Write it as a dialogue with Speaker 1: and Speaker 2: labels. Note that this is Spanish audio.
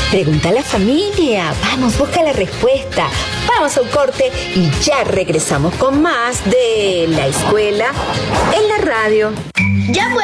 Speaker 1: Pregunta a la familia. Vamos, busca la respuesta. Vamos a un corte y ya regresamos con más de La Escuela en la Radio.
Speaker 2: Ya